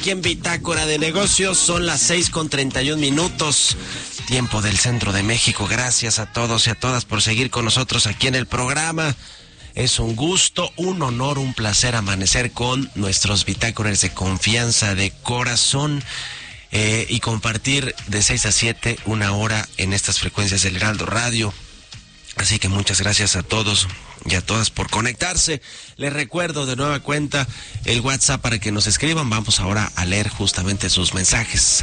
aquí en Bitácora de Negocios. Son las 6:31, tiempo del centro de México. Gracias a todos y a todas por seguir con nosotros aquí en el programa. Es un gusto, un honor, un placer amanecer con nuestros bitácoras de confianza, de corazón, y compartir de 6 a 7 una hora en estas frecuencias del Heraldo Radio. Así que muchas gracias a todos y a todas por conectarse. Les recuerdo de nueva cuenta el WhatsApp para que nos escriban. Vamos ahora a leer justamente sus mensajes.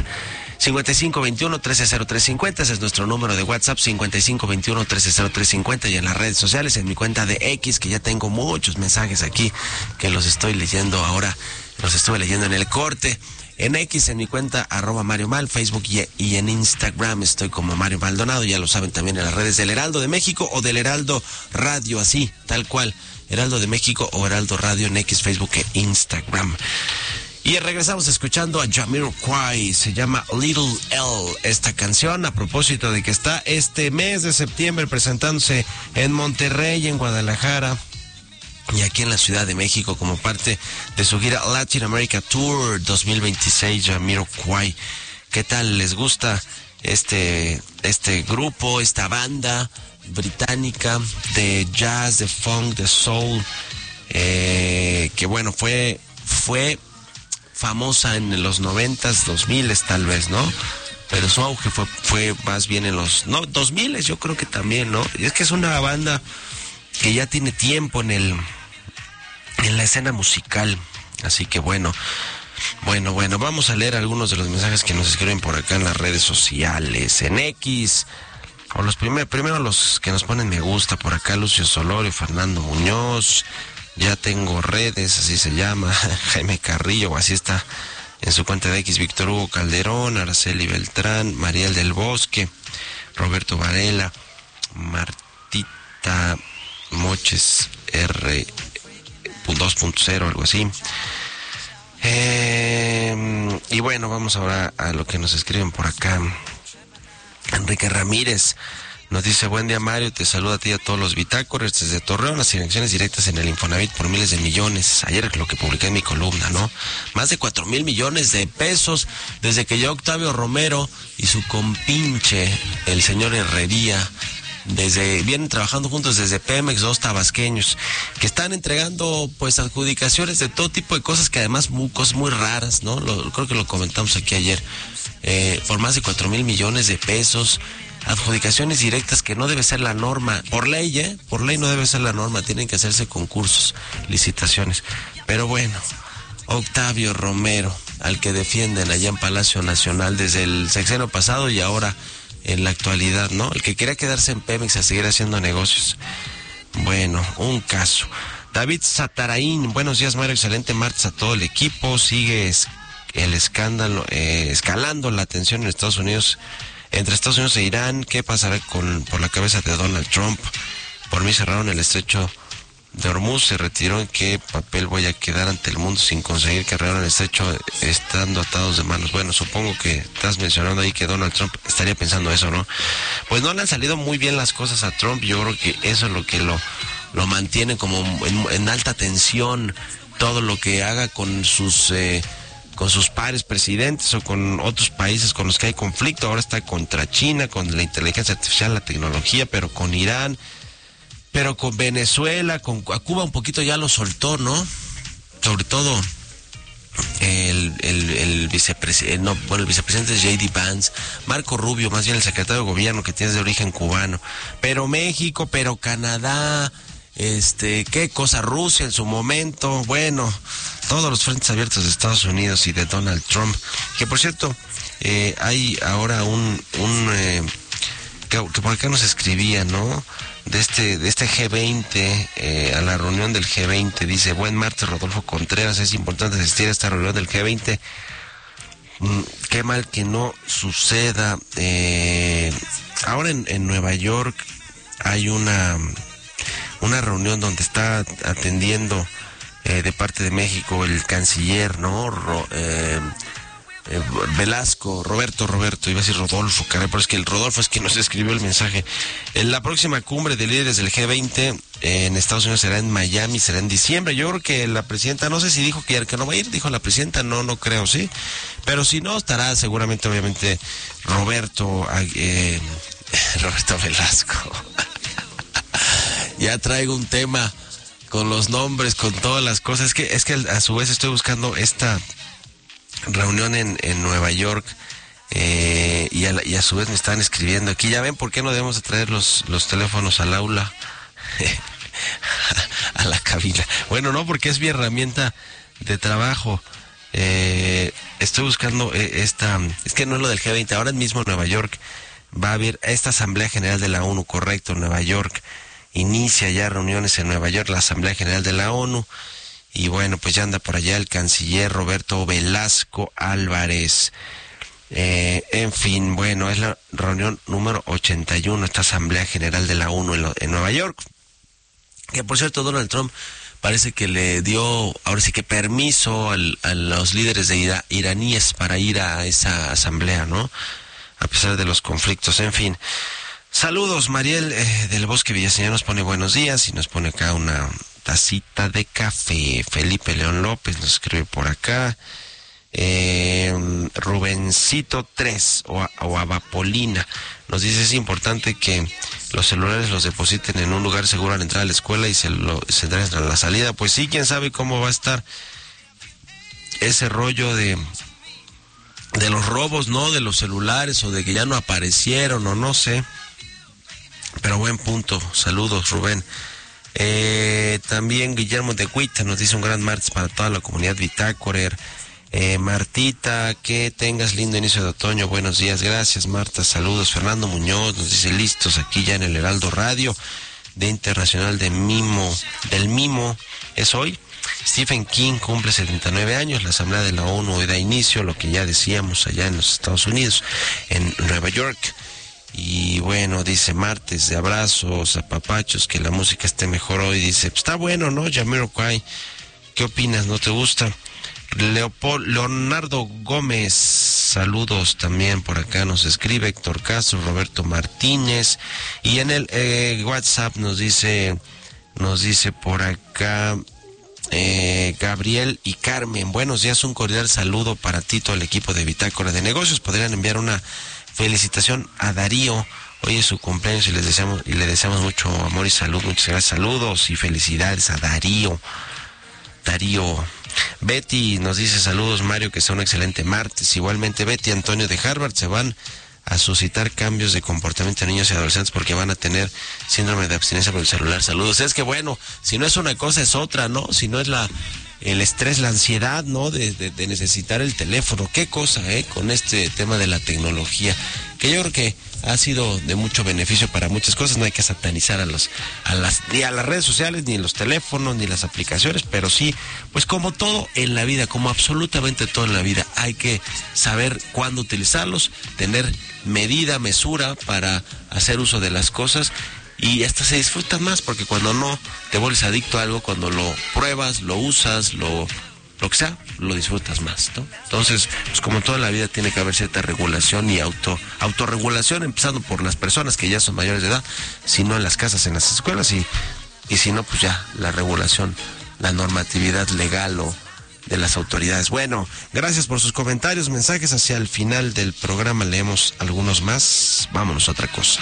5521-130350, ese es nuestro número de WhatsApp, 5521-130350, y en las redes sociales, en mi cuenta de X, que ya tengo muchos mensajes aquí que los estoy leyendo ahora, los estuve leyendo en el corte. En X, en mi cuenta, @Mario Mal, Facebook y en Instagram estoy como Mario Maldonado, ya lo saben también en las redes del Heraldo de México o del Heraldo Radio, así, tal cual, Heraldo de México o Heraldo Radio en X, Facebook e Instagram. Y regresamos escuchando a Jamiroquai, se llama Little L, esta canción, a propósito de que está este mes de septiembre presentándose en Monterrey, en Guadalajara y aquí en la Ciudad de México como parte de su gira Latin America Tour 2026, Jamiroquai. ¿Qué tal? ¿Les gusta este grupo, esta banda británica de jazz, de funk, de soul, que bueno, fue famosa en los 90s, 2000s tal vez, ¿no? Pero su auge fue más bien en los 2000s, yo creo que también, ¿no? Y es que es una banda que ya tiene tiempo en la escena musical. Así que bueno, vamos a leer algunos de los mensajes que nos escriben por acá en las redes sociales, en X, o los primero los que nos ponen me gusta por acá: Lucio Solorio, Fernando Muñoz, Ya Tengo Redes, así se llama, Jaime Carrillo, o así está en su cuenta de X, Víctor Hugo Calderón, Araceli Beltrán, Mariel del Bosque, Roberto Varela, Martita Moches R 2.0, algo así. Y bueno, vamos ahora a lo que nos escriben por acá. Enrique Ramírez nos dice: buen día, Mario, te saluda a ti y a todos los bitácoras desde Torreón. Las inversiones directas en el Infonavit por miles de millones. Ayer lo que publiqué en mi columna, ¿no? Más de 4,000 millones de pesos desde que ya Octavio Romero y su compinche, el señor Herrería, vienen trabajando juntos desde Pemex, dos tabasqueños, que están entregando pues adjudicaciones de todo tipo de cosas, que además cosas muy raras, ¿no? Creo que lo comentamos aquí ayer, por más de 4,000 millones de pesos, adjudicaciones directas, que no debe ser la norma, por ley no debe ser la norma, tienen que hacerse concursos, licitaciones. Pero bueno, Octavio Romero, al que defienden allá en Palacio Nacional desde el sexenio pasado y ahora en la actualidad, ¿no? El que quería quedarse en Pemex a seguir haciendo negocios. Bueno, un caso. David Sataraín, buenos días, Mario, excelente martes a todo el equipo. Sigue el escándalo, escalando la tensión en Estados Unidos, entre Estados Unidos e Irán. ¿Qué pasará por la cabeza de Donald Trump? Por mí cerraron el estrecho de Hormuz, se retiró. ¿En qué papel voy a quedar ante el mundo sin conseguir que arreglaran el estrecho estando atados de manos? Bueno, supongo que estás mencionando ahí que Donald Trump estaría pensando eso, ¿no? Pues no le han salido muy bien las cosas a Trump. Yo creo que eso es lo que lo mantiene como en alta tensión. Todo lo que haga con sus pares presidentes o con otros países con los que hay conflicto. Ahora está contra China, con la inteligencia artificial, la tecnología, pero con Irán, pero con Venezuela, a Cuba un poquito ya lo soltó, ¿no? Sobre todo el vicepresidente es J.D. Vance, Marco Rubio, más bien el secretario de gobierno, que tiene de origen cubano. Pero México, pero Canadá, qué cosa, Rusia en su momento, bueno, todos los frentes abiertos de Estados Unidos y de Donald Trump, que por cierto, hay ahora que por acá nos escribía, ¿no? De este G20, a la reunión del G20, dice: buen martes, Rodolfo Contreras, es importante asistir a esta reunión del G20. Qué mal que no suceda. Ahora en Nueva York hay una reunión donde está atendiendo de parte de México el canciller, ¿no? Roberto, iba a decir Rodolfo, caray, pero es que el Rodolfo es quien nos escribió el mensaje. En la próxima cumbre de líderes del G20 en Estados Unidos será en Miami, será en diciembre. Yo creo que la presidenta, no sé si dijo que no va a ir, dijo la presidenta, no creo, sí. Pero si no, estará seguramente, obviamente, Roberto Velasco. Ya traigo un tema con los nombres, con todas las cosas. Es que a su vez estoy buscando esta reunión en Nueva York y a su vez me están escribiendo aquí. Ya ven por qué no debemos de traer los teléfonos al aula, a la cabina. Bueno, no, porque es mi herramienta de trabajo. Estoy buscando es que no es lo del G20, ahora mismo en Nueva York va a haber esta Asamblea General de la ONU, correcto, Nueva York. Inicia ya reuniones en Nueva York, la Asamblea General de la ONU. Y bueno, pues ya anda por allá el canciller Roberto Velasco Álvarez. En fin, bueno, es la reunión número 81, esta Asamblea General de la ONU en Nueva York. Que por cierto, Donald Trump parece que le dio, ahora sí que permiso a los líderes de iraníes para ir a esa asamblea, ¿no? A pesar de los conflictos, en fin. Saludos, Mariel del Bosque Villaseñor nos pone buenos días y nos pone acá una tacita de café. Felipe León López nos escribe por acá. Rubencito 3 o Avapolina nos dice: es importante que los celulares los depositen en un lugar seguro al entrar a la escuela y se traen a la salida. Pues sí, quién sabe cómo va a estar ese rollo de los robos, ¿no? De los celulares, o de que ya no aparecieron, o no sé. Pero buen punto. Saludos, Rubén. También Guillermo de Huita nos dice: un gran martes para toda la comunidad Bitácorer. Martita, que tengas lindo inicio de otoño. Buenos días, gracias, Marta. Saludos. Fernando Muñoz nos dice: listos aquí ya en el Heraldo Radio, Día Internacional del Mimo. ¿Es hoy? Stephen King cumple 79 años. La Asamblea de la ONU hoy da inicio, lo que ya decíamos, allá en los Estados Unidos, en Nueva York. Y bueno, dice: martes de abrazos, apapachos, que la música esté mejor hoy. Dice: pues está bueno, ¿no? Jamiroquai, ¿qué opinas? ¿No te gusta? Leonardo Gómez, saludos también por acá, nos escribe Héctor Castro, Roberto Martínez, y en el WhatsApp nos dice por acá Gabriel y Carmen: buenos días, un cordial saludo para ti, todo el equipo de Bitácora de Negocios. Podrían enviar una felicitación a Darío, hoy es su cumpleaños y le deseamos mucho amor y salud. Muchas gracias, saludos y felicidades a Darío. Betty nos dice: saludos, Mario, que sea un excelente martes. Igualmente, Betty. Antonio de Harvard: se van a suscitar cambios de comportamiento en niños y adolescentes porque van a tener síndrome de abstinencia por el celular. Saludos. Es que bueno, si no es una cosa es otra, ¿no? Si no es el estrés, la ansiedad, ¿no? De necesitar el teléfono. Qué cosa, con este tema de la tecnología, que yo creo que ha sido de mucho beneficio para muchas cosas. No hay que satanizar ni a las redes sociales, ni los teléfonos, ni las aplicaciones, pero sí, pues como todo en la vida, como absolutamente todo en la vida, hay que saber cuándo utilizarlos, tener medida, mesura para hacer uso de las cosas, y hasta se disfrutan más, porque cuando no te vuelves adicto a algo, cuando lo pruebas, lo usas, lo que sea, lo disfrutas más, ¿no? Entonces, pues como toda la vida tiene que haber cierta regulación y autorregulación, empezando por las personas que ya son mayores de edad, si no en las casas, en las escuelas, y si no, pues ya la regulación, la normatividad legal o de las autoridades. Bueno, gracias por sus comentarios, mensajes. Hacia el final del programa leemos algunos más. Vámonos a otra cosa.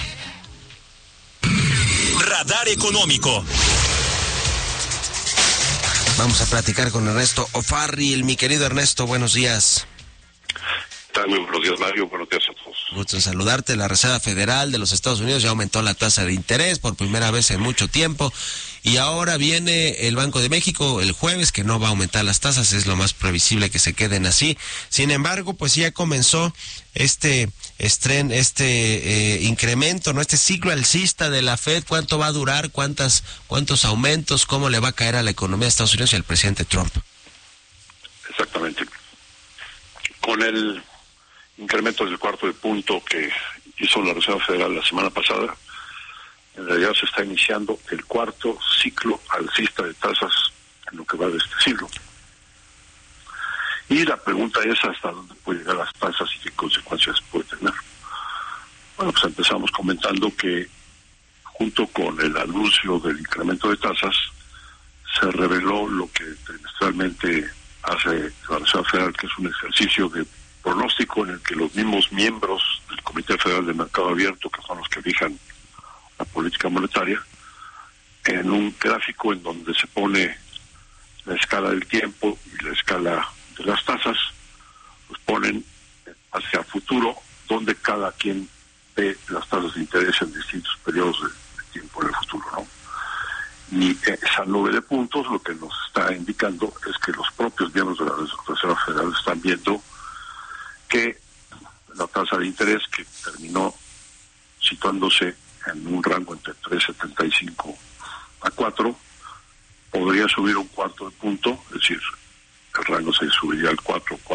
Radar Económico. Vamos a platicar con Ernesto O'Farrill. Mi querido Ernesto, buenos días. Muy buenos días, Mario. Buenos días a todos. Gusto en saludarte. La Reserva Federal de los Estados Unidos ya aumentó la tasa de interés por primera vez en mucho tiempo. Y ahora viene el Banco de México el jueves, que no va a aumentar las tasas. Es lo más previsible que se queden así. Sin embargo, pues ya comenzó este incremento, ¿no? Este ciclo alcista de la Fed. ¿Cuánto va a durar? ¿Cuántos aumentos? ¿Cómo le va a caer a la economía de Estados Unidos y al presidente Trump? Exactamente. Con el incremento del cuarto de punto que hizo la Reserva Federal la semana pasada, en realidad se está iniciando el cuarto ciclo alcista de tasas en lo que va de este siglo. Y la pregunta es hasta dónde pueden llegar las tasas y qué consecuencias puede tener. Bueno, pues empezamos comentando que junto con el anuncio del incremento de tasas, se reveló lo que trimestralmente hace la Reserva Federal, que es un ejercicio de pronóstico en el que los mismos miembros del Comité Federal de Mercado Abierto, que son los que fijan la política monetaria, en un gráfico en donde se pone la escala del tiempo y la escala de las tasas, pues ponen hacia futuro donde cada quien ve las tasas de interés en distintos periodos de tiempo en el futuro, ¿no? Y esa nube de puntos lo que nos está indicando es que los propios miembros de la Reserva Federal están viendo que la tasa de interés, que terminó situándose en un rango entre 3.75 a 4, podría subir un cuarto de punto, es decir, el rango se subiría al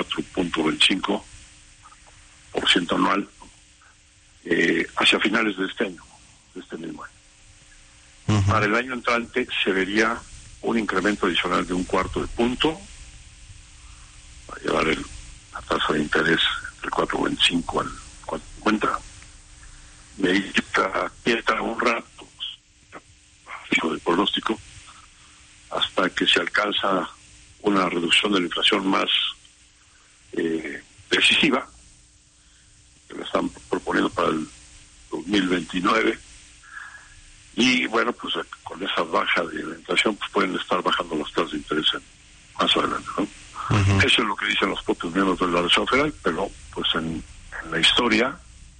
4.25% anual hacia finales de este año, de este mismo año. Para el año entrante se vería un incremento adicional de un cuarto de punto, para llevar la tasa de interés del 4.25 al 4.50. Y ahí quieta un rato, fijo de pronóstico, hasta que se alcanza una reducción de la inflación más decisiva, que la están proponiendo para el 2029. Y bueno, pues con esa baja de la inflación pues pueden estar bajando las tasas de interés más adelante, ¿no? Eso es lo que dicen los propios miembros de la Reserva Federal, pero pues en la historia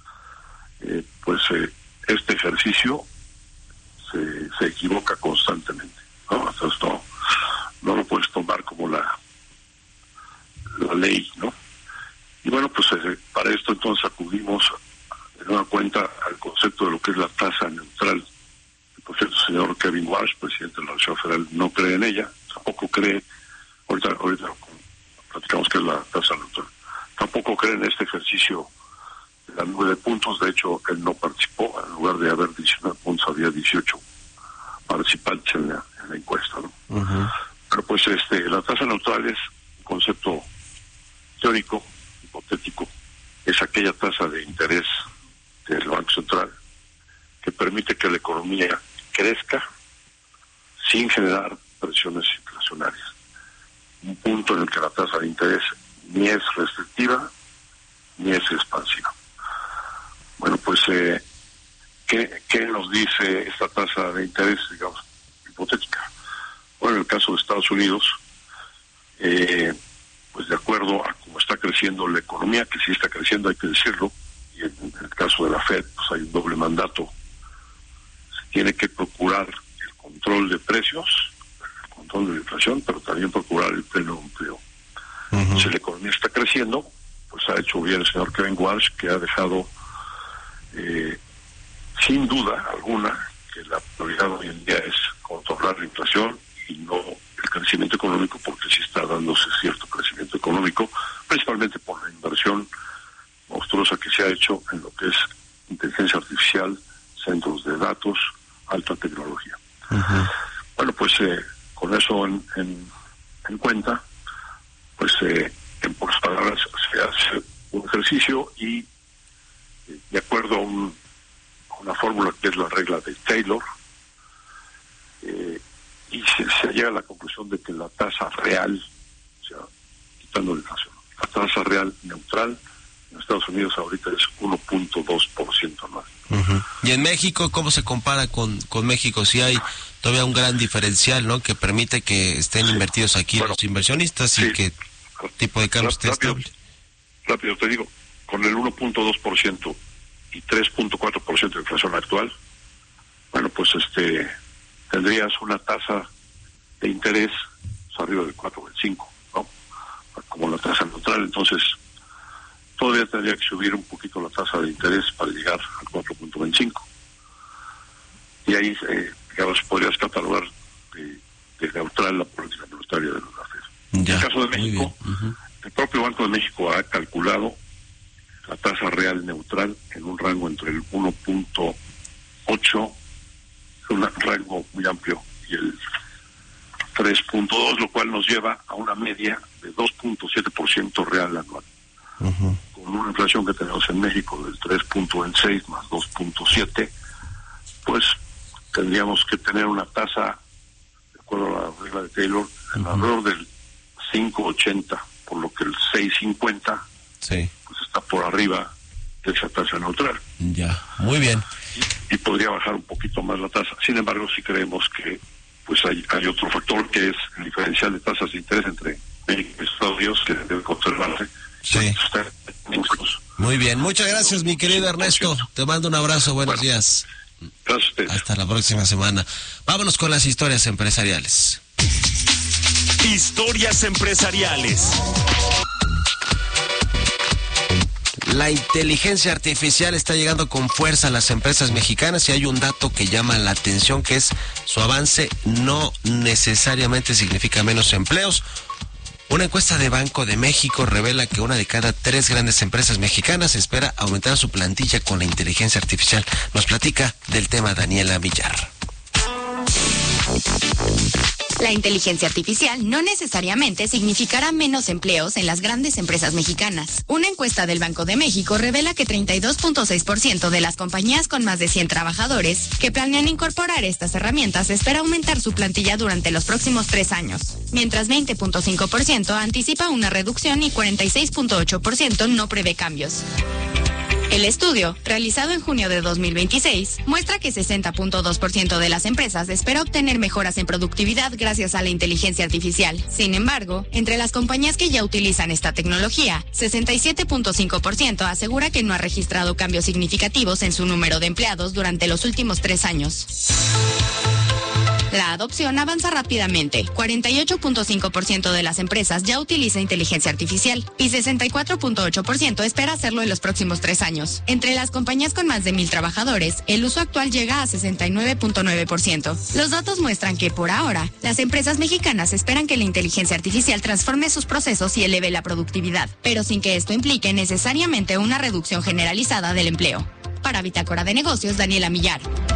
este ejercicio se equivoca constantemente, ¿no? Entonces no lo puedes tomar como la ley, ¿no? Y bueno, pues para esto entonces acudimos de nueva cuenta al concepto de lo que es la tasa neutral. Por cierto, el señor Kevin Warsh, presidente de la Reserva Federal, no cree en ella, tampoco cree, ahorita platicamos que es la tasa neutral, tampoco cree en este ejercicio de la nube de puntos. De hecho, él no participó, en lugar de haber 19 puntos había 18 participantes en la encuesta, ¿no? Pero pues la tasa neutral es un concepto teórico, hipotético, es aquella tasa de interés del Banco Central que permite que la economía crezca sin generar presiones inflacionarias. Un punto en el que la tasa de interés ni es restrictiva ni es expansiva. Bueno, pues, ¿qué nos dice esta tasa de interés, digamos, hipotética? Bueno, en el caso de Estados Unidos, pues de acuerdo a cómo está creciendo la economía, que sí está creciendo, hay que decirlo, y en el caso de la Fed, pues hay un doble mandato. Se tiene que procurar el control de precios, el control de la inflación, pero también procurar el pleno empleo. Si la economía está creciendo, pues ha hecho bien el señor Kevin Walsh, que ha dejado sin duda alguna que la prioridad hoy en día es controlar la inflación y no el crecimiento económico, porque sí está dándose cierto crecimiento económico, principalmente por la inversión monstruosa que se ha hecho en lo que es inteligencia artificial, centros de datos, alta tecnología. Bueno, pues con eso en cuenta, pues en pocas palabras se hace un ejercicio y de acuerdo a una fórmula que es la regla de Taylor, y se llega a la conclusión de que la tasa real, o sea, quitando la inflación, la tasa real neutral en Estados Unidos ahorita es 1.2% anual. Y en México, ¿cómo se compara con México? Si hay todavía un gran diferencial, ¿no?, que permite que estén invertidos aquí los inversionistas y que el tipo de cambio esté estable. Rápido te digo, con el 1.2% y 3.4% de inflación actual, bueno, pues tendrías una tasa de interés arriba del 4.5, ¿no? Como la tasa neutral. Entonces todavía tendría que subir un poquito la tasa de interés para llegar al 4.25, y ahí digamos podrías catalogar de neutral la política monetaria de la Fed. En el caso de México, el propio Banco de México ha calculado la tasa real neutral en un rango entre el 1.8, un rango muy amplio, y el 3.2, lo cual nos lleva a una media de 2.7% real anual. Uh-huh. Con una inflación que tenemos en México del 3.6 más 2.7, pues tendríamos que tener una tasa, de acuerdo a la regla de Taylor, alrededor del 5.80, por lo que el 6.50 sí, pues está por arriba de esa tasa neutral. Ya, muy bien. Y podría bajar un poquito más la tasa. Sin embargo, sí creemos que pues hay otro factor, que es el diferencial de tasas de interés entre México y Estados Unidos, que debe conservarse. Sí. Muy bien, muchas gracias, mi querido Ernesto. Te mando un abrazo, buenos días. Gracias a ustedes. Hasta la próxima semana. Vámonos con las historias empresariales. Historias empresariales. La inteligencia artificial está llegando con fuerza a las empresas mexicanas y hay un dato que llama la atención, que es su avance no necesariamente significa menos empleos. Una encuesta de Banco de México revela que 1 de cada 3 grandes empresas mexicanas espera aumentar su plantilla con la inteligencia artificial. Nos platica del tema Daniela Villar. La inteligencia artificial no necesariamente significará menos empleos en las grandes empresas mexicanas. Una encuesta del Banco de México revela que 32.6% de las compañías con más de 100 trabajadores que planean incorporar estas herramientas espera aumentar su plantilla durante los próximos 3 años, mientras 20.5% anticipa una reducción y 46.8% no prevé cambios. El estudio, realizado en junio de 2026, muestra que 60.2% de las empresas espera obtener mejoras en productividad gracias a la inteligencia artificial. Sin embargo, entre las compañías que ya utilizan esta tecnología, 67.5% asegura que no ha registrado cambios significativos en su número de empleados durante los últimos 3 años. La adopción avanza rápidamente. 48.5% de las empresas ya utiliza inteligencia artificial y 64.8% espera hacerlo en los próximos 3 años. Entre las compañías con más de 1,000 trabajadores, el uso actual llega a 69.9%. Los datos muestran que, por ahora, las empresas mexicanas esperan que la inteligencia artificial transforme sus procesos y eleve la productividad, pero sin que esto implique necesariamente una reducción generalizada del empleo. Para Bitácora de Negocios, Daniela Villar.